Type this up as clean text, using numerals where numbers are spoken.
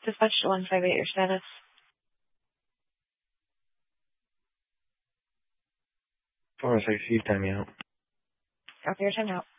Dispatch to 158, your status. Forest, I see time out. Copy your time out.